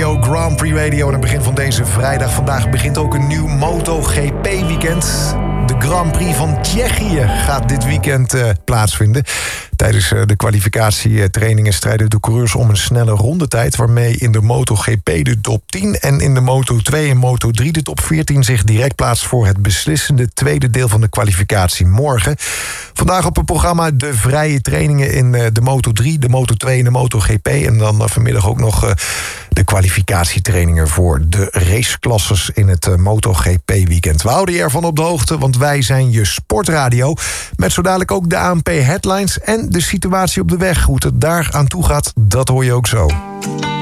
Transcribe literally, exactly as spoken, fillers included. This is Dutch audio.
Radio, Grand Prix Radio. Aan het begin van deze vrijdag. Vandaag begint ook een nieuw MotoGP-weekend. De Grand Prix van Tsjechië gaat dit weekend uh, plaatsvinden. Tijdens uh, de kwalificatietrainingen strijden de coureurs om een snelle rondetijd, waarmee in de MotoGP de top tien en in de Moto twee en Moto drie de top veertien zich direct plaatst voor het beslissende tweede deel van de kwalificatie morgen. Vandaag op het programma de vrije trainingen in uh, de Moto drie, de Moto twee en de MotoGP. En dan uh, vanmiddag ook nog uh, de kwalificatietrainingen voor de raceklasses in het uh, MotoGP-weekend. We houden je ervan op de hoogte, want wij zijn je sportradio. Met zo dadelijk ook de A N P-headlines en de situatie op de weg. Hoe het daar aan toe gaat, dat hoor je ook zo.